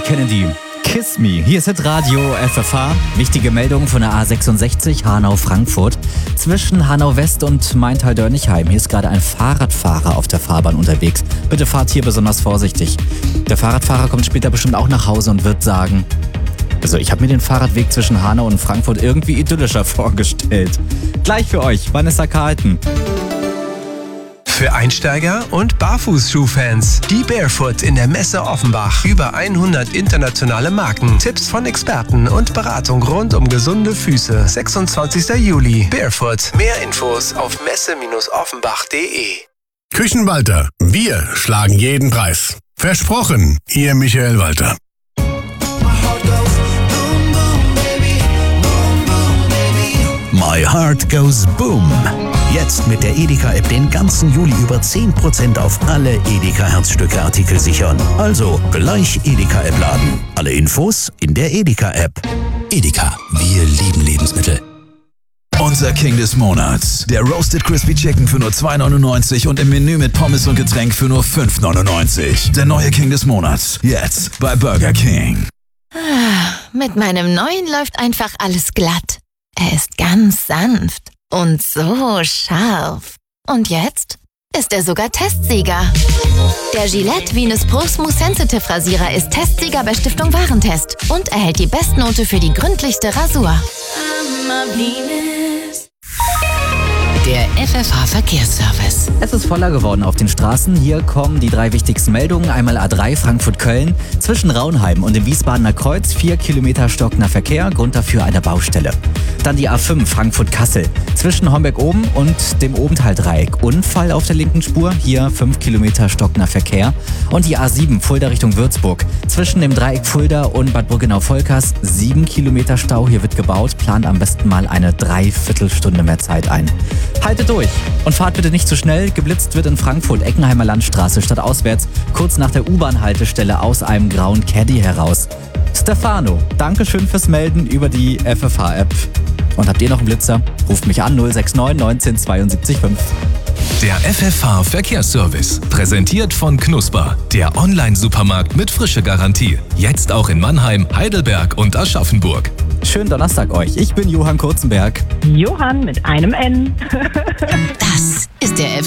Kennedy. Kiss Me. Hier ist Hitradio FFH. Wichtige Meldung von der A66 Hanau-Frankfurt. Zwischen Hanau-West und Maintal-Dörnigheim. Hier ist gerade ein Fahrradfahrer auf der Fahrbahn unterwegs. Bitte fahrt hier besonders vorsichtig. Der Fahrradfahrer kommt später bestimmt auch nach Hause und wird sagen: Also ich habe mir den Fahrradweg zwischen Hanau und Frankfurt irgendwie idyllischer vorgestellt. Gleich für euch, Vanessa Carlton. Für Einsteiger und Barfußschuhfans. Die Barefoot in der Messe Offenbach. Über 100 internationale Marken, Tipps von Experten und Beratung rund um gesunde Füße. 26. Juli. Barefoot. Mehr Infos auf messe-offenbach.de. Küchenwalter. Wir schlagen jeden Preis. Versprochen, Ihr Michael Walter. My Heart Goes Boom. Jetzt mit der Edeka-App den ganzen Juli über 10% auf alle Edeka-Herzstücke-Artikel sichern. Also gleich Edeka-App laden. Alle Infos in der Edeka-App. Edeka, wir lieben Lebensmittel. Unser King des Monats. Der Roasted Crispy Chicken für nur $2,99 und im Menü mit Pommes und Getränk für nur $5,99. Der neue King des Monats. Jetzt bei Burger King. Mit meinem neuen läuft einfach alles glatt. Er ist ganz sanft und so scharf. Und jetzt ist er sogar Testsieger. Der Gillette Venus Pro Smooth Sensitive Rasierer ist Testsieger bei Stiftung Warentest und erhält die Bestnote für die gründlichste Rasur. Der FFH-Verkehrsservice. Es ist voller geworden auf den Straßen. Hier kommen die 3 wichtigsten Meldungen. Einmal A3 Frankfurt-Köln. Zwischen Raunheim und dem Wiesbadener Kreuz 4 Kilometer stockender Verkehr. Grund dafür eine Baustelle. Dann die A5 Frankfurt-Kassel. Zwischen Homberg-Oben und dem Obenthal-Dreieck. Unfall auf der linken Spur. Hier 5 Kilometer stockender Verkehr. Und die A7 Fulda Richtung Würzburg. Zwischen dem Dreieck Fulda und Bad Brückenau-Volkers 7 Kilometer Stau. Hier wird gebaut. Plant am besten mal eine Dreiviertelstunde mehr Zeit ein. Haltet durch und fahrt bitte nicht zu schnell. Geblitzt wird in Frankfurt, Eckenheimer Landstraße, stadtauswärts, kurz nach der U-Bahn-Haltestelle aus einem grauen Caddy heraus. Stefano, Dankeschön fürs Melden über die FFH-App. Und habt ihr noch einen Blitzer? Ruft mich an 069 19 72 5. Der FFH Verkehrsservice. Präsentiert von Knusper. Der Online-Supermarkt mit frische Garantie. Jetzt auch in Mannheim, Heidelberg und Aschaffenburg. Schönen Donnerstag euch. Ich bin Johann Kurzenberg. Johann mit einem N. Das ist der